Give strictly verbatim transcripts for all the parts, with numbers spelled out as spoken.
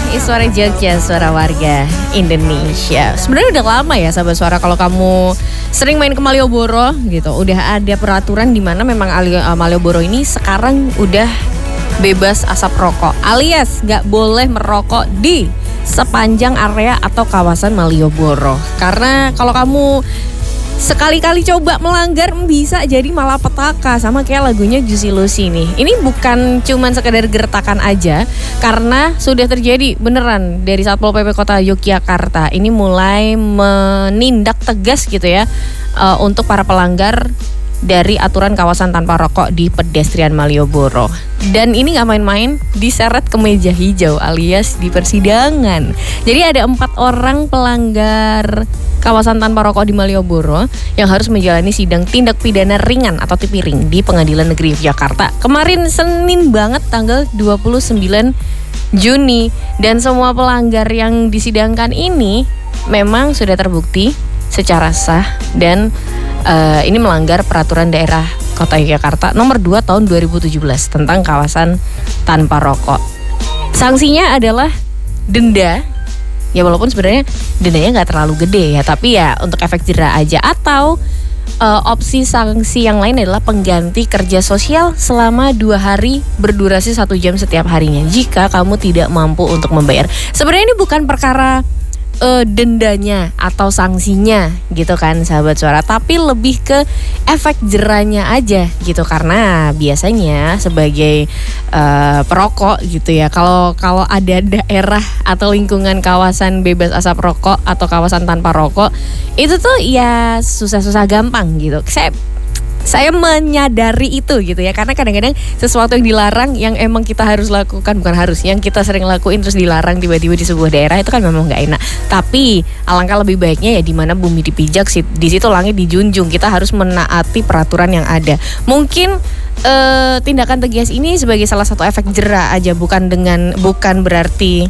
Suara Jogja, suara warga Indonesia. Sebenarnya udah lama ya sahabat suara kalau kamu sering main ke Malioboro gitu. Udah ada peraturan di mana memang Malioboro ini sekarang udah bebas asap rokok, alias nggak boleh merokok di sepanjang area atau kawasan Malioboro. Karena kalau kamu sekali-kali coba melanggar bisa jadi malapetaka, sama kayak lagunya Juicy Lucy nih. Ini bukan cuman sekedar gertakan aja, karena sudah terjadi beneran dari Satpol P P Kota Yogyakarta ini mulai menindak tegas gitu ya uh, untuk para pelanggar dari aturan kawasan tanpa rokok di pedestrian Malioboro. Dan ini gak main-main, diseret ke meja hijau alias di persidangan. Jadi ada empat orang pelanggar kawasan tanpa rokok di Malioboro yang harus menjalani sidang tindak pidana ringan atau tipiring di Pengadilan Negeri Jakarta kemarin Senin banget tanggal dua puluh sembilan Juni. Dan semua pelanggar yang disidangkan ini memang sudah terbukti secara sah dan uh, ini melanggar peraturan daerah Kota Yogyakarta nomor dua tahun dua ribu tujuh belas tentang kawasan tanpa rokok. Sanksinya adalah denda. Ya walaupun sebenarnya dendanya nggak terlalu gede ya, tapi ya untuk efek jera aja. Atau uh, opsi sanksi yang lain adalah pengganti kerja sosial selama dua hari berdurasi satu jam setiap harinya jika kamu tidak mampu untuk membayar. Sebenarnya ini bukan perkara Uh, dendanya atau sanksinya gitu kan sahabat suara, tapi lebih ke efek jeranya aja gitu. Karena biasanya sebagai uh, perokok gitu ya, kalau kalau ada daerah atau lingkungan kawasan bebas asap rokok atau kawasan tanpa rokok itu tuh ya susah-susah gampang gitu. Saya Saya menyadari itu gitu ya, karena kadang-kadang sesuatu yang dilarang yang emang kita harus lakukan, bukan harus, yang kita sering lakuin terus dilarang tiba-tiba di sebuah daerah itu kan memang nggak enak. Tapi alangkah lebih baiknya ya di mana bumi dipijak, di situ langit dijunjung. Kita harus menaati peraturan yang ada. Mungkin eh, tindakan tegas ini sebagai salah satu efek jera aja, bukan dengan bukan berarti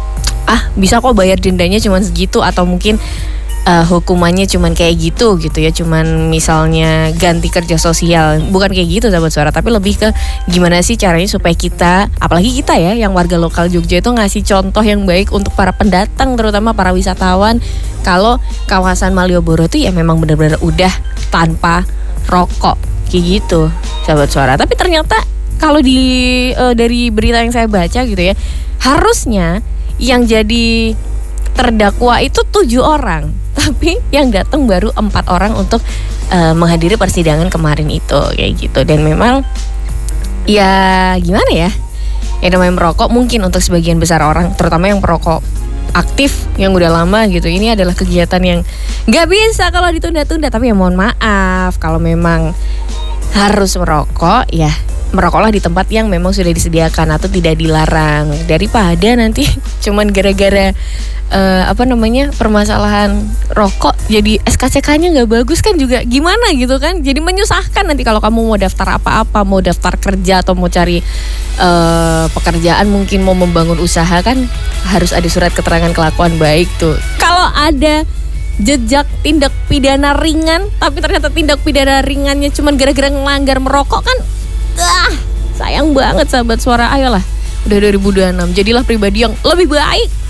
ah bisa kok bayar dendanya cuma segitu, atau mungkin Uh, hukumannya cuman kayak gitu gitu ya, cuman misalnya ganti kerja sosial. Bukan kayak gitu sahabat suara, tapi lebih ke gimana sih caranya supaya kita, apalagi kita ya yang warga lokal Jogja itu ngasih contoh yang baik untuk para pendatang, terutama para wisatawan, kalau kawasan Malioboro tuh ya memang benar-benar udah tanpa rokok kayak gitu sahabat suara. Tapi ternyata kalau di uh, dari berita yang saya baca gitu ya, harusnya yang jadi terdakwa itu tujuh orang, tapi yang datang baru empat orang untuk uh, menghadiri persidangan kemarin itu kayak gitu. Dan memang ya gimana ya, yang namanya merokok mungkin untuk sebagian besar orang, terutama yang perokok aktif yang udah lama gitu, ini adalah kegiatan yang nggak bisa kalau ditunda-tunda. Tapi ya mohon maaf, kalau memang harus merokok ya merokoklah di tempat yang memang sudah disediakan atau tidak dilarang, daripada nanti cuman gara-gara uh, apa namanya permasalahan rokok jadi S K C K-nya nggak bagus kan juga gimana gitu kan. Jadi menyusahkan nanti kalau kamu mau daftar apa-apa, mau daftar kerja atau mau cari uh, pekerjaan, mungkin mau membangun usaha kan harus ada surat keterangan kelakuan baik tuh. Kalau ada jejak tindak pidana ringan, tapi ternyata tindak pidana ringannya cuman gara-gara ngelanggar merokok kan, ah, sayang banget sahabat suara. Ayolah, udah dua ribu dua puluh enam, jadilah pribadi yang lebih baik.